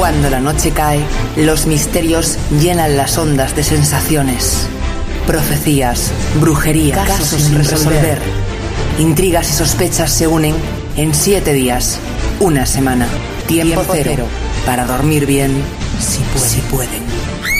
Cuando la noche cae, los misterios llenan las ondas de sensaciones. Profecías, brujería, casos sin resolver. Intrigas y sospechas se unen en 7 días, una semana. Tiempo cero para dormir bien, si pueden.